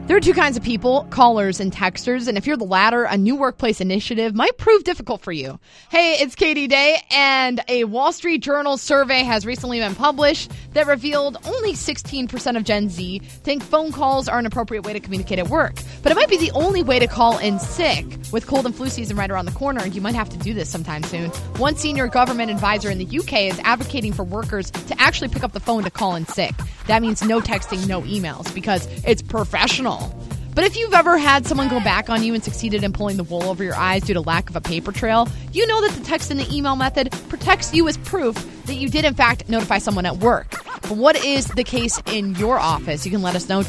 There are two kinds of people, callers and texters, and if you're the latter, a new workplace initiative might prove difficult for you. Hey, it's Katie Day, and a Wall Street Journal survey has recently been published that revealed only 16% of Gen Z think phone calls are an appropriate way to communicate at work. But it might be the only way to call in sick. With cold and flu season right around the corner, you might have to do this sometime soon. One senior government advisor in the UK is advocating for workers to actually pick up the phone to call in sick. That means no texting, no emails, because it's professional. But if you've ever had someone go back on you and succeeded in pulling the wool over your eyes due to lack of a paper trail, you know that the text and the email method protects you as proof that you did, in fact, notify someone at work. But what is the case in your office? You can let us know,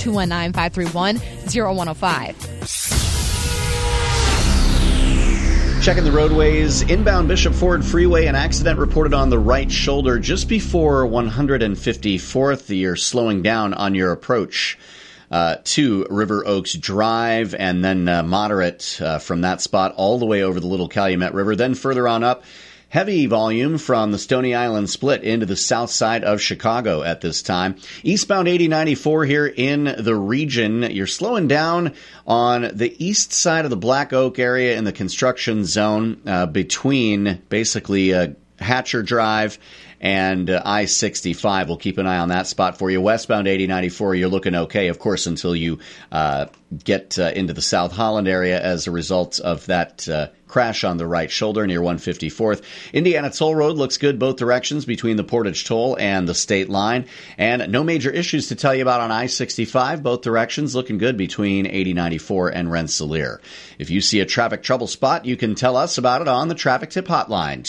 219-531-0105. Checking the roadways, inbound Bishop Ford Freeway, an accident reported on the right shoulder just before 154th. You're slowing down on your approach to River Oaks Drive, and then moderate from that spot all the way over the Little Calumet River. Then further on up, heavy volume from the Stony Island split into the south side of Chicago at this time. Eastbound 8094 here in the region. You're slowing down on the east side of the Black Oak area in the construction zone between basically Hatcher Drive and I-65. We'll keep an eye on that spot for you. Westbound 8094, you're looking okay, of course, until you get into the South Holland area as a result of that crash on the right shoulder near 154th. Indiana Toll Road looks good both directions between the Portage Toll and the state line. And no major issues to tell you about on I-65. Both directions looking good between 8094 and Rensselaer. If you see a traffic trouble spot, you can tell us about it on the Traffic Tip Hotline,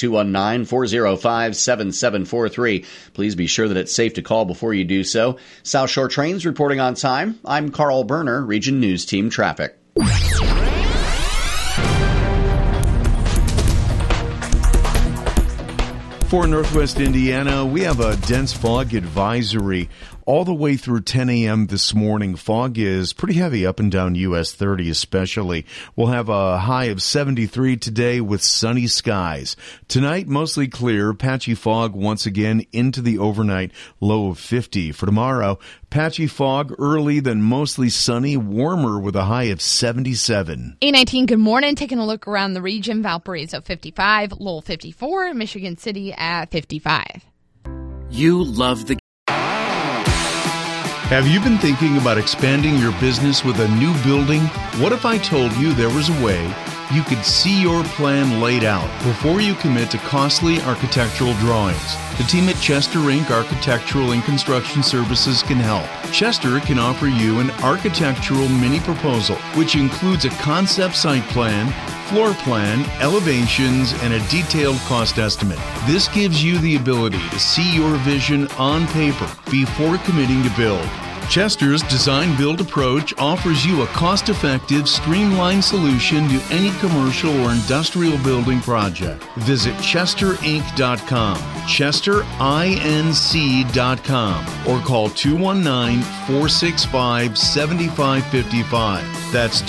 219-405-7743. Please be sure that it's safe to call before you do so. South Shore Trains reporting on time. I'm Carl Berner, Region News Team Traffic. For Northwest Indiana, we have a dense fog advisory all the way through 10 a.m. this morning. Fog is pretty heavy up and down US 30 especially. We'll have a high of 73 today with sunny skies. Tonight, mostly clear, patchy fog once again into the overnight low of 50. For tomorrow, patchy fog early, then mostly sunny, warmer with a high of 77. 819, good morning. Taking a look around the region, Valparaiso 55, Lowell 54, Michigan City at 55. You love the... Have you been thinking about expanding your business with a new building? What if I told you there was a way you could see your plan laid out before you commit to costly architectural drawings? The team at Chester Inc. Architectural and Construction Services can help. Chester can offer you an architectural mini proposal, which includes a concept site plan, floor plan, elevations, and a detailed cost estimate. This gives you the ability to see your vision on paper before committing to build. Chester's design-build approach offers you a cost-effective, streamlined solution to any commercial or industrial building project. Visit ChesterInc.com, ChesterINC.com, or call 219-465-7555. That's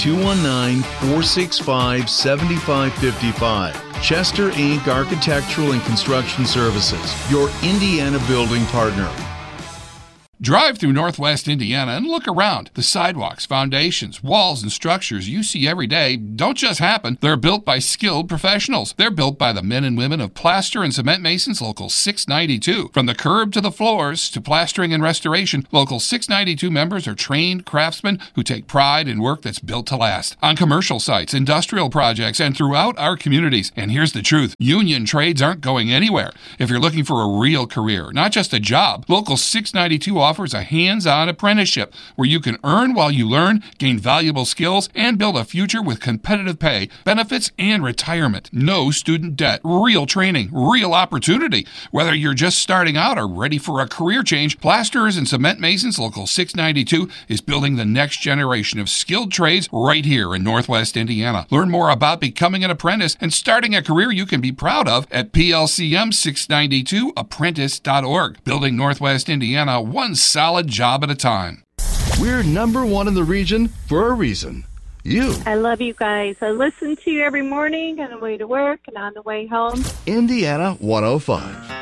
219-465-7555. Chester Inc. Architectural and Construction Services, your Indiana building partner. Drive through Northwest Indiana and look around. The sidewalks, foundations, walls, and structures you see every day don't just happen. They're built by skilled professionals. They're built by the men and women of Plaster and Cement Masons Local 692. From the curb to the floors to plastering and restoration, Local 692 members are trained craftsmen who take pride in work that's built to last. On commercial sites, industrial projects, and throughout our communities. And here's the truth. Union trades aren't going anywhere. If you're looking for a real career, not just a job, Local 692 offers a hands-on apprenticeship where you can earn while you learn, gain valuable skills, and build a future with competitive pay, benefits, and retirement. No student debt, real training, real opportunity. Whether you're just starting out or ready for a career change, Plasterers and Cement Masons Local 692 is building the next generation of skilled trades right here in Northwest Indiana. Learn more about becoming an apprentice and starting a career you can be proud of at plcm692apprentice.org. Building Northwest Indiana one solid job at a time. We're number one in the region for a reason. You. I love you guys. I listen to you every morning on the way to work and on the way home. Indiana 105.